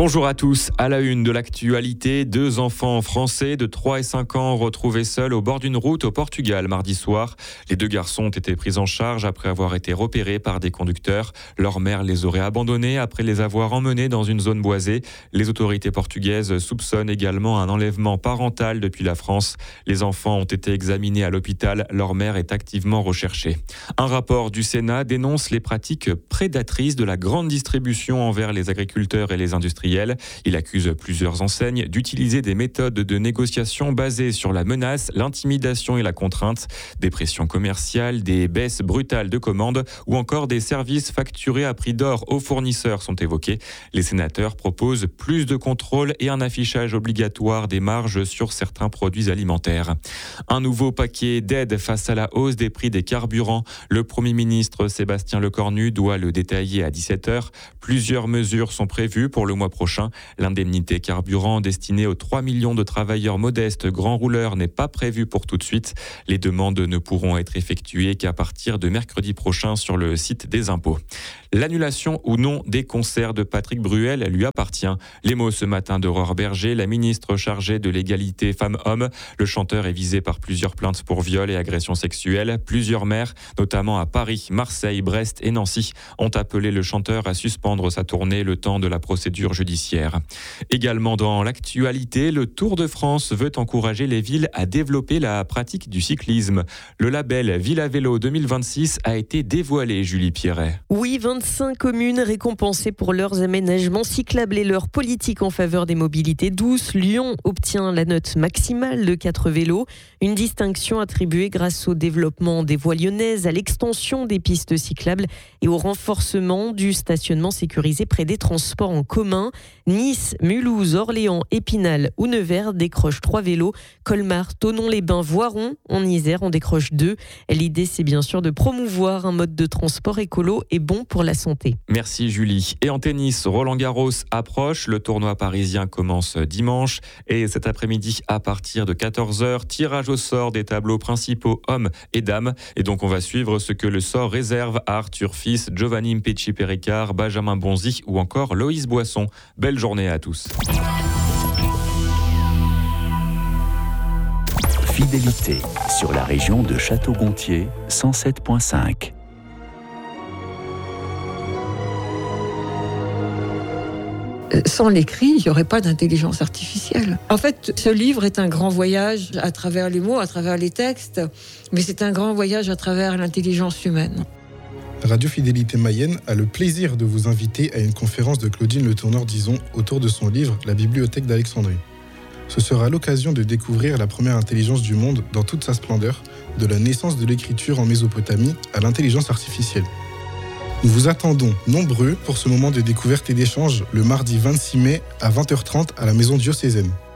Bonjour à tous. À la une de l'actualité, 2 enfants français de 3 et 5 ans retrouvés seuls au bord d'une route au Portugal mardi soir. Les 2 garçons ont été pris en charge après avoir été repérés par des conducteurs. Leur mère les aurait abandonnés après les avoir emmenés dans une zone boisée. Les autorités portugaises soupçonnent également un enlèvement parental depuis la France. Les enfants ont été examinés à l'hôpital. Leur mère est activement recherchée. Un rapport du Sénat dénonce les pratiques prédatrices de la grande distribution envers les agriculteurs et les industriels. Il accuse plusieurs enseignes d'utiliser des méthodes de négociation basées sur la menace, l'intimidation et la contrainte, des pressions commerciales, des baisses brutales de commandes ou encore des services facturés à prix d'or aux fournisseurs sont évoqués. Les sénateurs proposent plus de contrôle et un affichage obligatoire des marges sur certains produits alimentaires. Un nouveau paquet d'aides face à la hausse des prix des carburants. Le Premier ministre Sébastien Lecornu doit le détailler à 17h. Plusieurs mesures sont prévues pour le mois prochain. L'indemnité carburant destinée aux 3 millions de travailleurs modestes grands rouleurs n'est pas prévue pour tout de suite. Les demandes ne pourront être effectuées qu'à partir de mercredi prochain sur le site des impôts. L'annulation ou non des concerts de Patrick Bruel lui appartient. Les mots ce matin d'Aurore Berger, la ministre chargée de l'égalité femmes-hommes. Le chanteur est visé par plusieurs plaintes pour viol et agressions sexuelles. Plusieurs maires, notamment à Paris, Marseille, Brest et Nancy, ont appelé le chanteur à suspendre sa tournée le temps de la procédure judiciaire. Également dans l'actualité, le Tour de France veut encourager les villes à développer la pratique du cyclisme. Le label Ville à Vélo 2026 a été dévoilé, Julie Pierret. Oui, 25 communes récompensées pour leurs aménagements cyclables et leur politique en faveur des mobilités douces. Lyon obtient la note maximale de 4 vélos, une distinction attribuée grâce au développement des voies lyonnaises, à l'extension des pistes cyclables et au renforcement du stationnement sécurisé près des transports en commun. Nice, Mulhouse, Orléans, Épinal ou Nevers décrochent 3 vélos. Colmar, Thonon-les-Bains, Voiron en Isère en décroche 2. L'idée, c'est bien sûr de promouvoir un mode de transport écolo et bon pour la santé. Merci Julie. Et en tennis, Roland-Garros approche. Le tournoi parisien commence dimanche. Et cet après-midi, à partir de 14h, tirage au sort des tableaux principaux hommes et dames. Et donc, on va suivre ce que le sort réserve à Arthur Fils, Giovanni Mpetshi-Péricard, Benjamin Bonzi ou encore Loïs Boisson. Belle journée à tous. Fidélité sur la région de Château-Gontier, 107.5. Sans l'écrit, il n'y aurait pas d'intelligence artificielle. En fait, ce livre est un grand voyage à travers les mots, à travers les textes, mais c'est un grand voyage à travers l'intelligence humaine. Radio Fidélité Mayenne a le plaisir de vous inviter à une conférence de Claudine Le Tourneur-Dizon autour de son livre « La Bibliothèque d'Alexandrie ». Ce sera l'occasion de découvrir la première intelligence du monde dans toute sa splendeur, de la naissance de l'écriture en Mésopotamie à l'intelligence artificielle. Nous vous attendons nombreux pour ce moment de découverte et d'échange le mardi 26 mai à 20h30 à la Maison Diocésaine.